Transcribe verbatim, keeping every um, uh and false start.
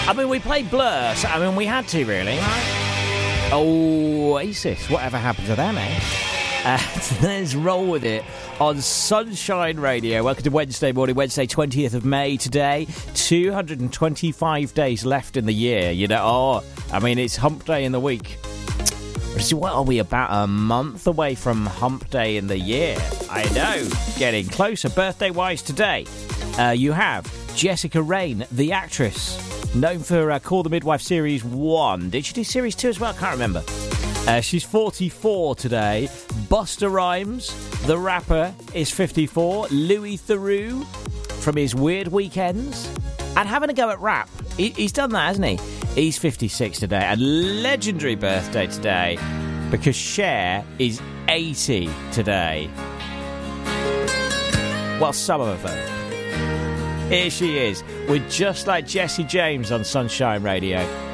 I mean, we played Blur, so, I mean, we had to, really, right? Oh, Oasis, whatever happened to them, eh? Uh, let's roll with it on Sunshine Radio. Welcome to Wednesday morning, Wednesday twentieth of May today. two hundred twenty-five days left in the year, you know. Oh, I mean, it's hump day in the week. What are we, about a month away from hump day in the year? I know, getting closer. Birthday-wise today, uh, you have Jessica Raine, the actress, known for uh, Call the Midwife Series one. Did she do Series two as well? I can't remember. Uh, she's forty-four today. Busta Rhymes, the rapper, is fifty-four. Louis Theroux, from his Weird Weekends. And having a go at rap. He, he's done that, hasn't he? He's fifty-six today. And legendary birthday today, because Cher is eighty today. Well, some of them. Here she is, with Just Like Jessie James on Sunshine Radio.